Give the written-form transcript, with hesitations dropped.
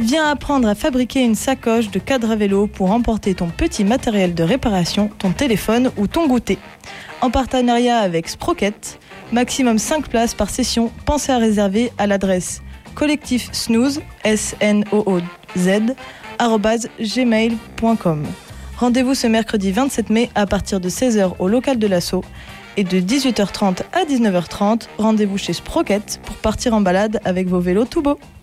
Viens apprendre à fabriquer une sacoche de cadre à vélo pour emporter ton petit matériel de réparation, ton téléphone ou ton goûter. En partenariat avec Sprocket, maximum 5 places par session. Pensez à réserver à l'adresse collectif snooze, snooz, @gmail.com. Rendez-vous ce mercredi 27 mai à partir de 16h au local de l'Asso et de 18h30 à 19h30, rendez-vous chez Sprocket pour partir en balade avec vos vélos tout beaux.